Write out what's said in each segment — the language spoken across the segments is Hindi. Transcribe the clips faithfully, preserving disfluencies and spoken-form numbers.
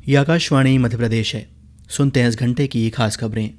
ये आकाशवाणी मध्य प्रदेश है। सुनते हैं इस घंटे की खास खबरें।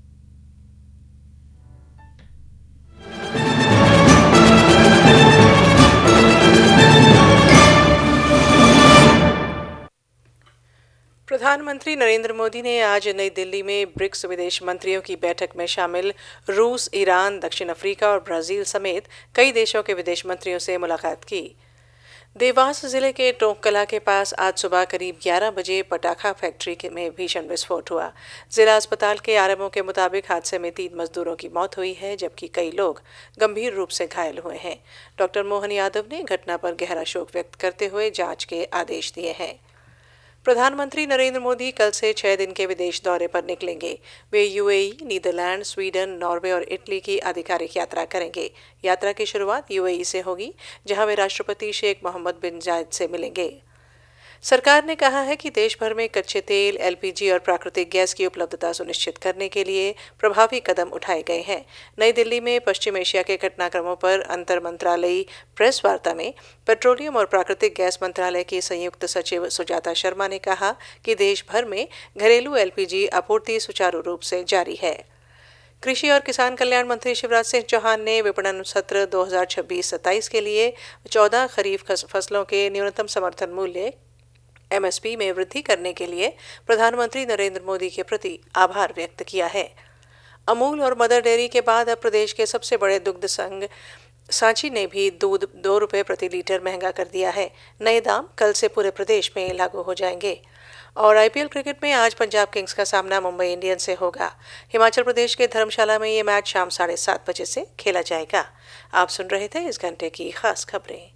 प्रधानमंत्री नरेंद्र मोदी ने आज नई दिल्ली में ब्रिक्स विदेश मंत्रियों की बैठक में शामिल रूस, ईरान, दक्षिण अफ्रीका और ब्राजील समेत कई देशों के विदेश मंत्रियों से मुलाकात की। देवास जिले के टोंककला के पास आज सुबह करीब ग्यारह बजे पटाखा फैक्ट्री में भीषण विस्फोट हुआ। जिला अस्पताल के आरएमओ के मुताबिक हादसे में तीन मजदूरों की मौत हुई है, जबकि कई लोग गंभीर रूप से घायल हुए हैं। डॉक्टर मोहन यादव ने घटना पर गहरा शोक व्यक्त करते हुए जांच के आदेश दिए हैं। प्रधानमंत्री नरेंद्र मोदी कल से छह दिन के विदेश दौरे पर निकलेंगे। वे यूएई, नीदरलैंड, स्वीडन, नॉर्वे और इटली की आधिकारिक यात्रा करेंगे। यात्रा की शुरुआत यूएई से होगी, जहां वे राष्ट्रपति शेख मोहम्मद बिन जायद से मिलेंगे। सरकार ने कहा है कि देश भर में कच्चे तेल, एलपीजी और प्राकृतिक गैस की उपलब्धता सुनिश्चित करने के लिए प्रभावी कदम उठाए गए हैं। नई दिल्ली में पश्चिम एशिया के घटनाक्रमों पर अंतर मंत्रालयी प्रेस वार्ता में पेट्रोलियम और प्राकृतिक गैस मंत्रालय की संयुक्त सचिव सुजाता शर्मा ने कहा कि देश भर में घरेलू एलपीजी आपूर्ति सुचारू रूप से जारी है। कृषि और किसान कल्याण मंत्री शिवराज सिंह चौहान ने विपणन सत्र दो हज़ार छब्बीस सत्ताईस के लिए चौदह खरीफ फसलों के न्यूनतम समर्थन मूल्य एमएसपी में वृद्धि करने के लिए प्रधानमंत्री नरेंद्र मोदी के प्रति आभार व्यक्त किया है। अमूल और मदर डेयरी के बाद अब प्रदेश के सबसे बड़े दुग्ध संघ सांची ने भी दूध दो रुपये प्रति लीटर महंगा कर दिया है। नए दाम कल से पूरे प्रदेश में लागू हो जाएंगे। और आईपीएल क्रिकेट में आज पंजाब किंग्स का सामना मुंबई इंडियंस से होगा। हिमाचल प्रदेश के धर्मशाला में ये मैच शाम साढ़े सात बजे से खेला जाएगा। आप सुन रहे थे इस घंटे की खास खबरें।